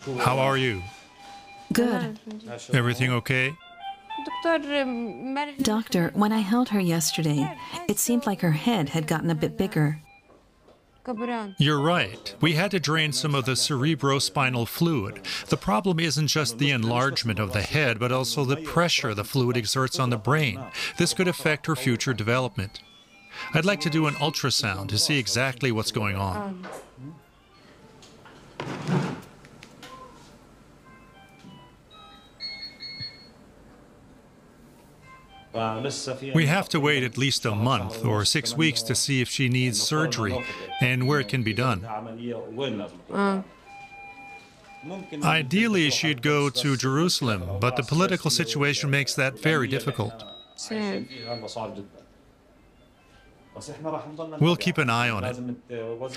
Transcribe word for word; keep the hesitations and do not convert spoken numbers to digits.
How are you? Good. Everything okay? Doctor, when I held her yesterday, it seemed like her head had gotten a bit bigger. You're right. We had to drain some of the cerebrospinal fluid. The problem isn't just the enlargement of the head, but also the pressure the fluid exerts on the brain. This could affect her future development. I'd like to do an ultrasound to see exactly what's going on. We have to wait at least a month or six weeks to see if she needs surgery and where it can be done. Ideally, she'd go to Jerusalem, but the political situation makes that very difficult. We'll keep an eye on it.